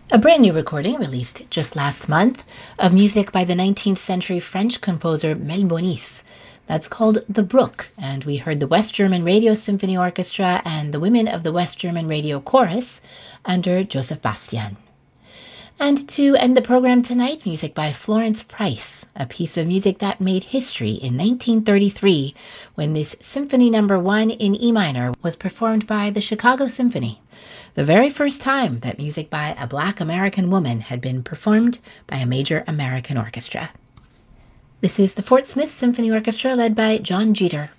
A brand new recording released just last month of music by the 19th century French composer Melbonis. That's called The Brook, and we heard the West German Radio Symphony Orchestra and the Women of the West German Radio Chorus under Joseph Bastian. And to end the program tonight, music by Florence Price, a piece of music that made history in 1933 when this Symphony No. 1 in E minor was performed by the Chicago Symphony, the very first time that music by a Black American woman had been performed by a major American orchestra. This is the Fort Smith Symphony Orchestra led by John Jeter.